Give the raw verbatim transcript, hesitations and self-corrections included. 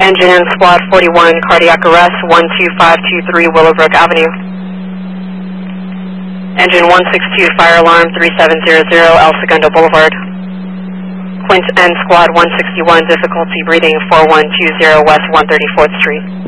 Engine in Squad forty-one, cardiac arrest, one two five two three Willowbrook Avenue. Engine one six two, fire alarm, three seven zero zero El Segundo Boulevard. Quint N Squad one sixty-one, difficulty breathing, four one two zero West one thirty-fourth Street.